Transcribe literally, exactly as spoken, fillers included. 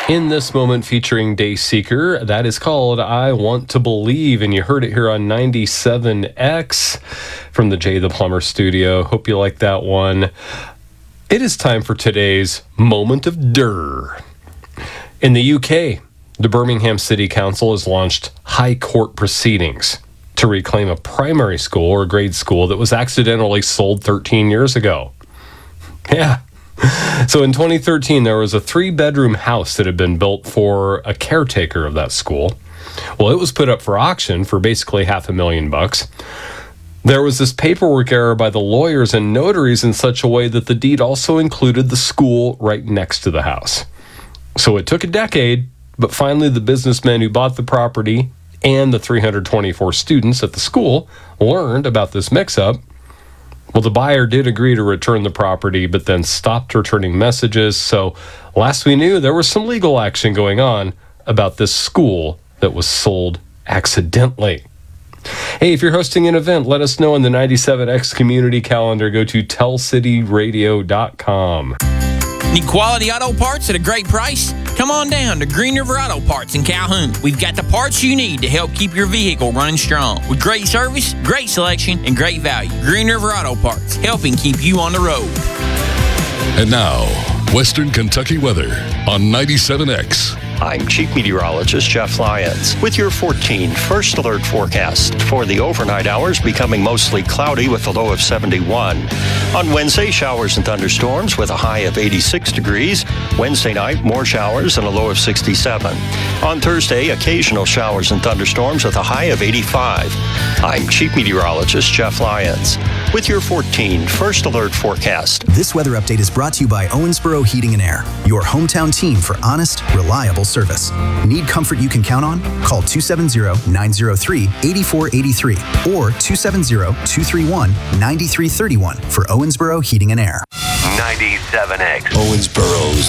In this moment featuring Dayseeker, that is called I Want to Believe, and you heard it here on ninety-seven X from the Jay the Plumber studio. Hope you like that one. It is time for today's Moment of Durr. In the U K, the Birmingham City Council has launched high court proceedings to reclaim a primary school or grade school that was accidentally sold thirteen years ago. Yeah. So in twenty thirteen, there was a three-bedroom house that had been built for a caretaker of that school. Well, it was put up for auction for basically half a million bucks. There was this paperwork error by the lawyers and notaries in such a way that the deed also included the school right next to the house. So it took a decade, but finally the businessmen who bought the property and the three hundred twenty-four students at the school learned about this mix-up. Well, the buyer did agree to return the property, but then stopped returning messages. So last we knew, there was some legal action going on about this school that was sold accidentally. Hey, if you're hosting an event, let us know on the ninety-seven X community calendar. Go to tell city radio dot com. Need quality auto parts at a great price? Come on down to Green River Auto Parts in Calhoun. We've got the parts you need to help keep your vehicle running strong. With great service, great selection, and great value. Green River Auto Parts, helping keep you on the road. And now, Western Kentucky weather on ninety-seven X. I'm Chief Meteorologist Jeff Lyons with your fourteen First Alert forecast. For the overnight hours, becoming mostly cloudy with a low of seventy-one. On Wednesday, showers and thunderstorms with a high of eighty-six degrees. Wednesday night, more showers and a low of sixty-seven. On Thursday, occasional showers and thunderstorms with a high of eighty-five. I'm Chief Meteorologist Jeff Lyons with your fourteen First Alert forecast. This weather update is brought to you by Owensboro Heating and Air, your hometown team for honest, reliable service. Need comfort you can count on? Call two seven zero, nine zero three, eight four eight three or two seven zero, two three one, nine three three one for Owensboro Heating and Air. ninety-seven X. Owensboro's